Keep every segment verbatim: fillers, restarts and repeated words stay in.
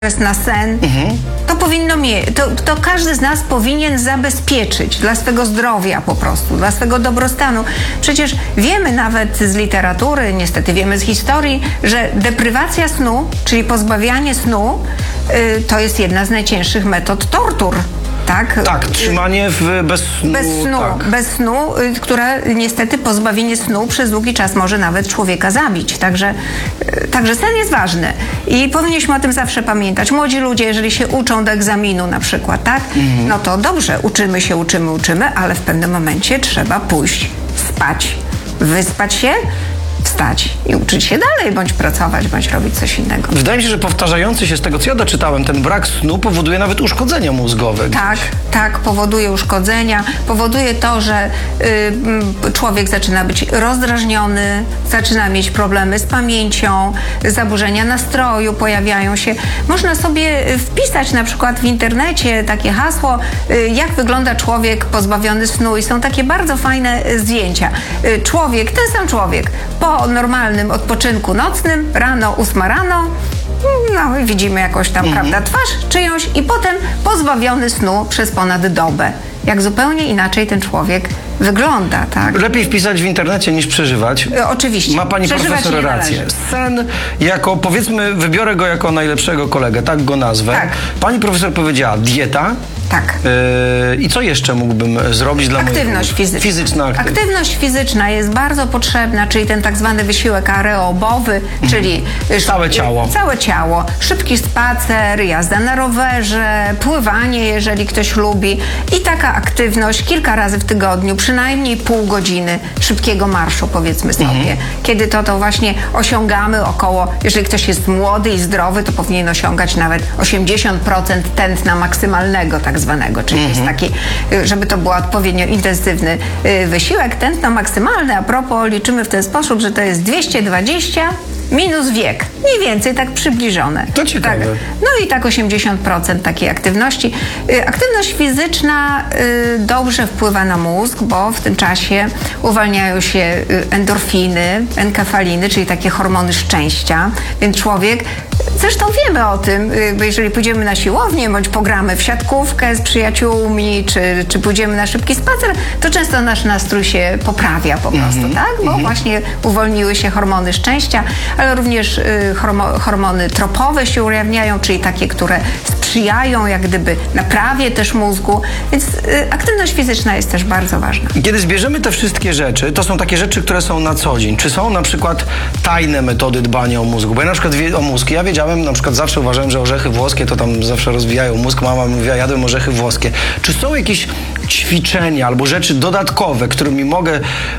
na sen, mhm. to powinno mieć, to, to każdy z nas powinien zabezpieczyć dla swego zdrowia po prostu, dla swego dobrostanu. Przecież wiemy nawet z literatury, niestety wiemy z historii, że deprywacja snu, czyli pozbawianie snu, yy, to jest jedna z najcięższych metod tortur. Tak, tak, trzymanie w, bez snu. Bez snu, tak. bez snu, które niestety pozbawienie snu przez długi czas może nawet człowieka zabić. Także, także sen jest ważny i powinniśmy o tym zawsze pamiętać. Młodzi ludzie, jeżeli się uczą do egzaminu na przykład, tak, mhm. no to dobrze, uczymy się, uczymy, uczymy, ale w pewnym momencie trzeba pójść spać, wyspać się, wstać i uczyć się dalej, bądź pracować, bądź robić coś innego. Wydaje mi się, że powtarzający się z tego, co ja doczytałem, ten brak snu powoduje nawet uszkodzenia mózgowe. Tak, tak, powoduje uszkodzenia, powoduje to, że y, człowiek zaczyna być rozdrażniony, zaczyna mieć problemy z pamięcią, zaburzenia nastroju pojawiają się. Można sobie wpisać na przykład w internecie takie hasło, y, jak wygląda człowiek pozbawiony snu i są takie bardzo fajne zdjęcia. Y, człowiek, ten sam człowiek, po normalnym odpoczynku nocnym, rano, ósma rano, no i widzimy jakąś tam, mhm. prawda, twarz czyjąś i potem pozbawiony snu przez ponad dobę. Jak zupełnie inaczej ten człowiek wygląda, tak? Lepiej wpisać w internecie niż przeżywać. E, oczywiście. Ma pani przeżywać profesor rację. Sen jako, powiedzmy, wybiorę go jako najlepszego kolegę, tak go nazwę. Tak. Pani profesor powiedziała dieta. Tak. Yy, I co jeszcze mógłbym zrobić dla Aktywność fizyczna. Fizyczna aktywność. Aktywność fizyczna jest bardzo potrzebna, czyli ten tak zwany wysiłek aerobowy, mhm. czyli całe ciało. Całe ciało. Szybki spacer, jazda na rowerze, pływanie, jeżeli ktoś lubi. I taka aktywność kilka razy w tygodniu, przynajmniej pół godziny szybkiego marszu, powiedzmy sobie. Mhm. Kiedy to, to właśnie osiągamy około, jeżeli ktoś jest młody i zdrowy, to powinien osiągać nawet osiemdziesiąt procent tętna maksymalnego, tak zwanego, czyli mhm. jest taki, żeby to był odpowiednio intensywny wysiłek. Tętno maksymalne, a propos, liczymy w ten sposób, że to jest dwieście dwadzieścia minus wiek. Mniej więcej tak przybliżone. To ciekawe. Tak. No i tak osiemdziesiąt procent takiej aktywności. Aktywność fizyczna dobrze wpływa na mózg, bo w tym czasie uwalniają się endorfiny, enkefaliny, czyli takie hormony szczęścia, więc człowiek, zresztą wiemy o tym, bo jeżeli pójdziemy na siłownię, bądź pogramy w siatkówkę z przyjaciółmi, czy, czy pójdziemy na szybki spacer, to często nasz nastrój się poprawia po prostu, mm-hmm. tak? Bo mm-hmm. właśnie uwolniły się hormony szczęścia, ale również y, hormo, hormony tropowe się ujawniają, czyli takie, które sprzyjają jak gdyby naprawie też mózgu, więc y, aktywność fizyczna jest też bardzo ważna. Kiedy zbierzemy te wszystkie rzeczy, to są takie rzeczy, które są na co dzień. Czy są na przykład tajne metody dbania o mózg? Bo ja na przykład wie, o mózg, ja wiedziałem, na przykład zawsze uważałem, że orzechy włoskie to tam zawsze rozwijają mózg. Mama mówiła, jadłem orzechy włoskie. Czy są jakieś ćwiczenia albo rzeczy dodatkowe, którymi mogę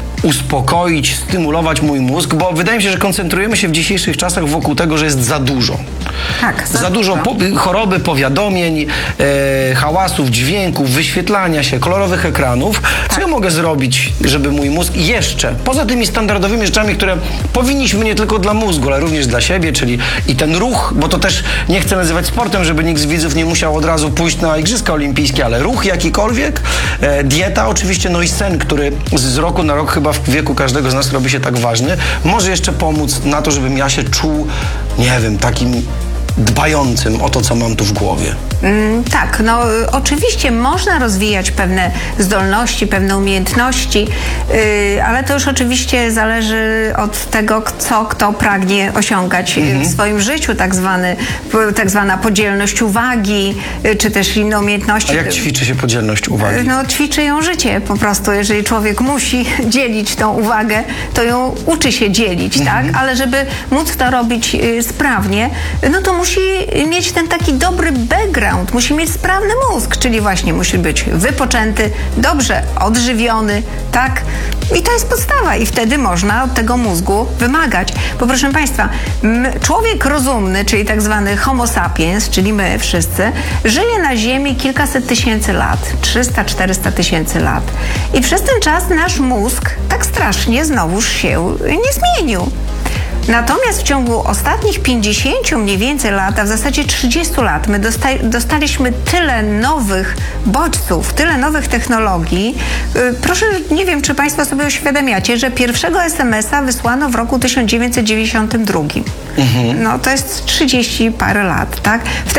uspokoić, stymulować mój mózg, bo wydaje mi się, że koncentrujemy się w dzisiejszych czasach wokół tego, że jest za dużo. Tak, za, za dużo po, choroby, powiadomień, e, hałasów, dźwięków, wyświetlania się, kolorowych ekranów. Tak. Co ja mogę zrobić, żeby mój mózg jeszcze, poza tymi standardowymi rzeczami, które powinniśmy nie tylko dla mózgu, ale również dla siebie, czyli i ten ruch, bo to też nie chcę nazywać sportem, żeby nikt z widzów nie musiał od razu pójść na Igrzyska Olimpijskie, ale ruch jakikolwiek, e, dieta oczywiście, no i sen, który z roku na rok chyba w wieku każdego z nas robi się tak ważny, może jeszcze pomóc na to, żebym ja się czuł, nie wiem, takim dbającym o to, co mam tu w głowie. Mm, tak, no oczywiście można rozwijać pewne zdolności, pewne umiejętności, yy, ale to już oczywiście zależy od tego, co kto pragnie osiągać mhm. w swoim życiu, tak, zwany, tak zwana podzielność uwagi, yy, czy też inne umiejętności. A jak ćwiczy się podzielność uwagi? No ćwiczy ją życie po prostu. Jeżeli człowiek musi dzielić tą uwagę, to ją uczy się dzielić, mhm. tak? Ale żeby móc to robić yy, sprawnie, no to musi mieć ten taki dobry background, musi mieć sprawny mózg, czyli właśnie musi być wypoczęty, dobrze odżywiony, tak? I to jest podstawa i wtedy można od tego mózgu wymagać. Bo proszę Państwa, człowiek rozumny, czyli tak zwany homo sapiens, czyli my wszyscy, żyje na Ziemi kilkaset tysięcy lat, trzysta czterysta tysięcy lat. I przez ten czas nasz mózg tak strasznie znowuż się nie zmienił. Natomiast w ciągu ostatnich pięćdziesięciu mniej więcej lat, a w zasadzie trzydziestu lat, my dosta- dostaliśmy tyle nowych bodźców, tyle nowych technologii. Yy, proszę, nie wiem, czy Państwo sobie uświadamiacie, że pierwszego es em es a wysłano w roku tysiąc dziewięćset dziewięćdziesiątym drugim. Mhm. No to jest trzydzieści parę lat, tak? Wtedy